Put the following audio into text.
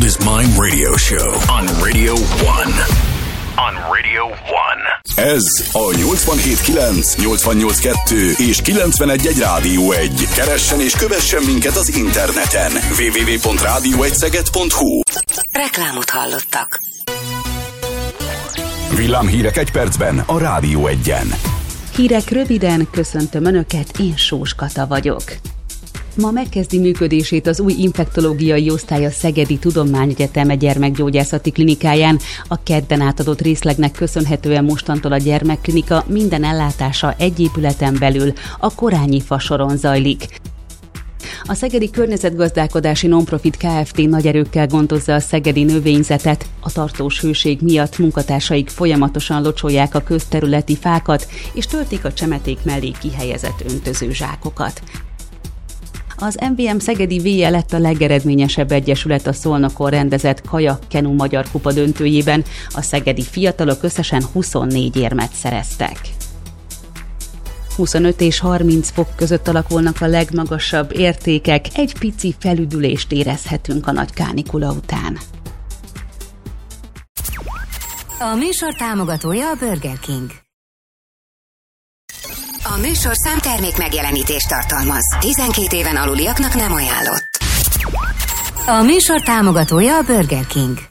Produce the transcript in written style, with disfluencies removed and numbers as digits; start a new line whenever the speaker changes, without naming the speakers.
His Mind Radio Show on Radio 1. On Radio 1. Ez a 87.9, 88.2 és 91.1 Rádió 1. Keressen és kövessen minket az interneten. www.radio1szeged.hu.
Reklámot hallottak.
Villámhírek egy percben a Rádió 1-en.
Hírek röviden, köszöntöm Önöket, én Sós Kata vagyok. Ma megkezdi működését az új infektológiai osztály a Szegedi Tudományegyetem gyermekgyógyászati klinikáján. A kedden átadott részlegnek köszönhetően mostantól a gyermekklinika minden ellátása egy épületen belül, a Korányi fasoron zajlik. A Szegedi Környezetgazdálkodási Nonprofit Kft. Nagy erőkkel gondozza a szegedi növényzetet. A tartós hőség miatt munkatársaik folyamatosan locsolják a közterületi fákat, és töltik a csemeték mellé kihelyezett öntözőzsákokat. Az MVM Szegedi VE lett a legeredményesebb egyesület a Szolnokon rendezett Kajak-Kenu Magyar Kupa döntőjében. A szegedi fiatalok összesen 24 érmet szereztek. 25 és 30 fok között alakulnak a legmagasabb értékek, egy pici felüdülést érezhetünk a nagy kánikula után.
A műsor támogatója a Burger King. A műsor számtermék megjelenítést tartalmaz. 12 éven aluliaknak nem ajánlott. A műsor támogatója a Burger King.